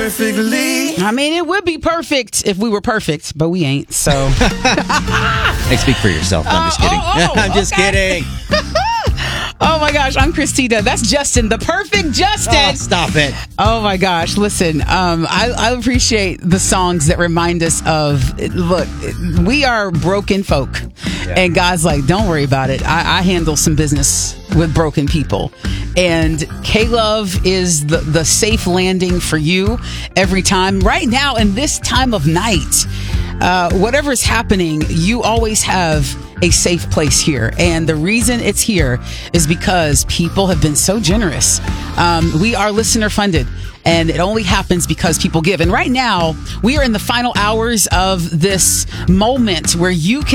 perfectly. I mean, it would be perfect if we were perfect, but we ain't. So, Hey, speak for yourself. I'm just kidding. I'm just kidding. oh my gosh, I'm Christina. That's Justin, the perfect Justin. Oh, stop it. Oh my gosh, listen, I appreciate the songs that remind us of, look, we are broken folk. Yeah. And God's like, don't worry about it. I handle some business with broken people. And K-Love is the safe landing for you every time. Right now, in this time of night, whatever's happening, you always have a safe place here. And the reason it's here is because people have been so generous. We are listener funded. And it only happens because people give. And right now, we are in the final hours of this moment where you can